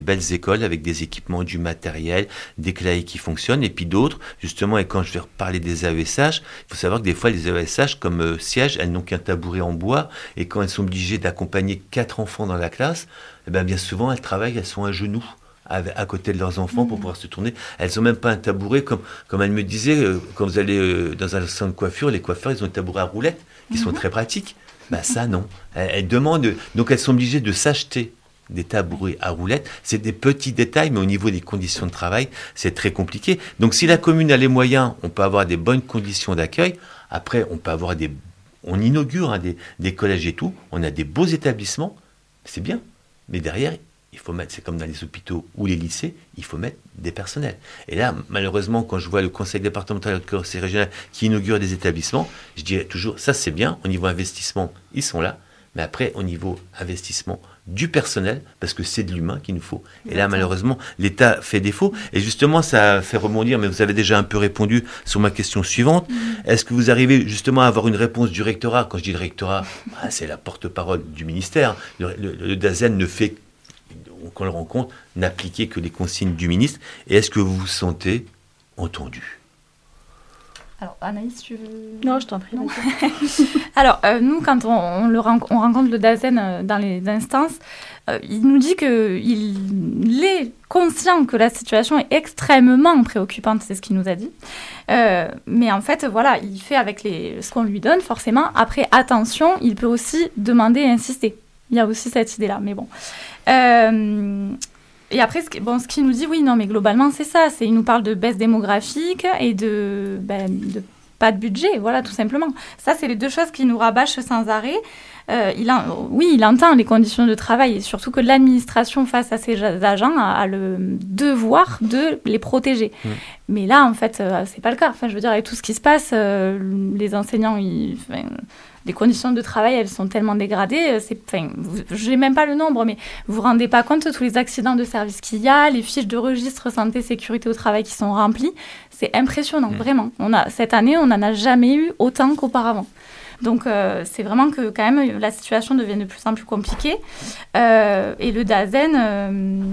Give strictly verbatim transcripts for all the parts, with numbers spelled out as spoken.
belles écoles avec des équipements, du matériel, des claviers qui fonctionnent, et puis d'autres, justement, et quand je vais reparler des A E S H, il faut savoir que des fois, les A E S H, comme euh, siège, elles n'ont qu'un tabouret en bois, et quand elles sont obligées d'accompagner quatre enfants dans la classe, eh bien, bien souvent, elles travaillent, elles sont à genoux, à, à côté de leurs enfants, mmh. pour pouvoir se tourner. Elles n'ont même pas un tabouret, comme, comme elle me disait, euh, quand vous allez euh, dans un salon de coiffure, les coiffeurs, ils ont des tabourets à roulettes, qui mmh. sont très pratiques. Ben ça, non. Elles, elles demandent, donc elles sont obligées de s'acheter des tabourets à roulettes. C'est des petits détails, mais au niveau des conditions de travail, c'est très compliqué. Donc si la commune a les moyens, on peut avoir des bonnes conditions d'accueil. Après, on peut avoir des... On inaugure hein, des, des collèges et tout. On a des beaux établissements. C'est bien. Mais derrière, il faut mettre, c'est comme dans les hôpitaux ou les lycées, il faut mettre des personnels. Et là, malheureusement, quand je vois le conseil départemental et le conseil régional qui inaugure des établissements, je dirais toujours, ça c'est bien. Au niveau investissement, ils sont là. Mais après, au niveau investissement du personnel, parce que c'est de l'humain qu'il nous faut. Et là, malheureusement, l'État fait défaut. Et justement, ça fait rebondir, mais vous avez déjà un peu répondu sur ma question suivante. Mmh. Est-ce que vous arrivez justement à avoir une réponse du rectorat? Quand je dis le rectorat, bah, c'est la porte-parole du ministère. Le, le, le DAZEN ne fait, qu'on le rencontre, n'appliquer que les consignes du ministre. Et est-ce que vous vous sentez entendu? Alors, Anaïs, tu veux... Non, je t'en prie. Alors, euh, nous, quand on, on, le ren- on rencontre le DAZEN euh, dans les instances, euh, il nous dit qu'il est conscient que la situation est extrêmement préoccupante, c'est ce qu'il nous a dit. Euh, mais en fait, voilà, il fait avec les, ce qu'on lui donne, forcément. Après, attention, il peut aussi demander et insister. Il y a aussi cette idée-là, mais bon... Euh, Et après, ce, bon, ce qu'il nous dit, oui, non, mais globalement, c'est ça. C'est, il nous parle de baisse démographique et de, ben, de pas de budget, voilà, tout simplement. Ça, c'est les deux choses qui nous rabâchent sans arrêt. Euh, il a, oui, il entend les conditions de travail et surtout que l'administration, face à ces agents, a, a le devoir de les protéger. Mmh. Mais là, en fait, euh, c'est pas le cas. Enfin, je veux dire, avec tout ce qui se passe, euh, les enseignants, ils... Enfin, les conditions de travail, elles sont tellement dégradées. C'est, enfin, je n'ai même pas le nombre, mais vous vous rendez pas compte de tous les accidents de service qu'il y a, les fiches de registre santé sécurité au travail qui sont remplies. C'est impressionnant, mmh. vraiment. On a, cette année, on n'en a jamais eu autant qu'auparavant. Donc, euh, c'est vraiment que quand même, la situation devient de plus en plus compliquée. Euh, et le DAZEN, euh,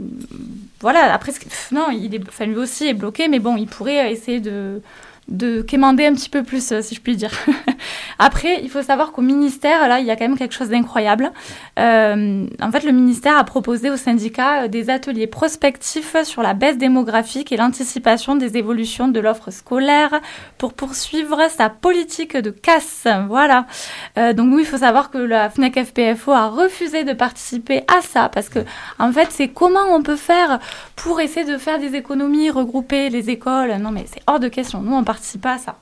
voilà, après, non, il est, enfin, lui aussi est bloqué, mais bon, il pourrait essayer de... de quémander un petit peu plus, si je puis dire. Après, il faut savoir qu'au ministère, là, il y a quand même quelque chose d'incroyable. Euh, en fait, le ministère a proposé aux syndicats des ateliers prospectifs sur la baisse démographique et l'anticipation des évolutions de l'offre scolaire pour poursuivre sa politique de casse. Voilà. Euh, donc, nous, il faut savoir que la F N E C F P F O a refusé de participer à ça parce que, en fait, c'est comment on peut faire pour essayer de faire des économies, regrouper les écoles. Non, mais c'est hors de question. Nous, on participe pas à ça.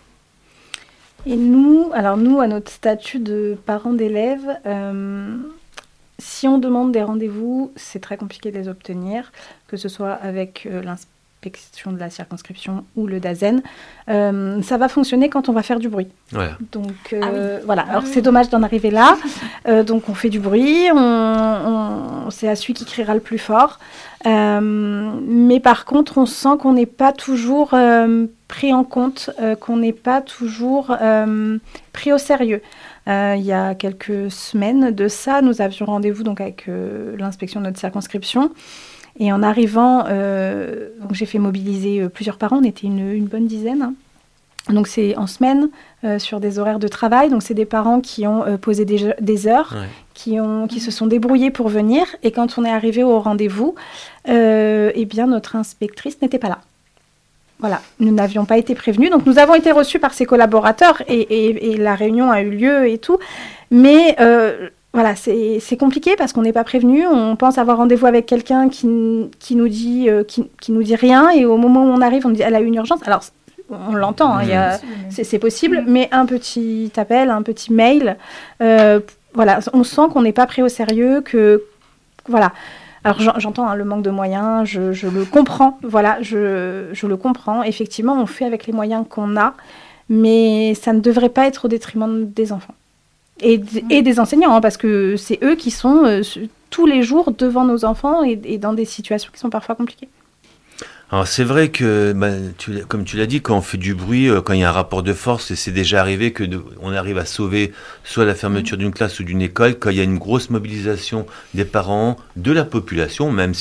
Et nous, alors nous, à notre statut de parents d'élèves, euh, si on demande des rendez-vous, c'est très compliqué de les obtenir, que ce soit avec euh, l'inspection de la circonscription ou le DAZEN. Euh, ça va fonctionner quand on va faire du bruit. Ouais. Donc euh, ah oui. voilà, alors ah oui. c'est dommage d'en arriver là. Euh, donc on fait du bruit, on, on, c'est à celui qui criera le plus fort. Euh, mais par contre, on sent qu'on n'est pas toujours... Euh, pris en compte, euh, qu'on n'est pas toujours euh, pris au sérieux. Euh, il y a quelques semaines de ça, nous avions rendez-vous donc, avec euh, l'inspection de notre circonscription. Et en arrivant, euh, donc j'ai fait mobiliser euh, plusieurs parents, on était une, une bonne dizaine. Hein. Donc c'est en semaine, euh, sur des horaires de travail. Donc c'est des parents qui ont euh, posé des, des heures, ouais. qui, ont, qui se sont débrouillés pour venir. Et quand on est arrivé au rendez-vous, euh, eh bien notre inspectrice n'était pas là. Voilà, nous n'avions pas été prévenus. Donc, nous avons été reçus par ses collaborateurs et, et, et la réunion a eu lieu et tout. Mais euh, voilà, c'est, c'est compliqué parce qu'on n'est pas prévenus. On pense avoir rendez-vous avec quelqu'un qui, qui, nous dit, euh, qui, qui nous dit rien. Et au moment où on arrive, on dit elle a eu une urgence. Alors, on l'entend, hein, mmh. y a, c'est, c'est possible. Mmh. Mais un petit appel, un petit mail, euh, voilà, on sent qu'on n'est pas pris au sérieux, que voilà. Alors j'entends hein, le manque de moyens, je, je le comprends, voilà, je, je le comprends. Effectivement, on fait avec les moyens qu'on a, mais ça ne devrait pas être au détriment des enfants et, d- et des enseignants, hein, parce que c'est eux qui sont euh, tous les jours devant nos enfants et, et dans des situations qui sont parfois compliquées. Alors c'est vrai que, ben, tu, comme tu l'as dit, quand on fait du bruit, euh, quand il y a un rapport de force, et c'est déjà arrivé que de, on arrive à sauver soit la fermeture d'une classe ou d'une école, quand il y a une grosse mobilisation des parents, de la population, même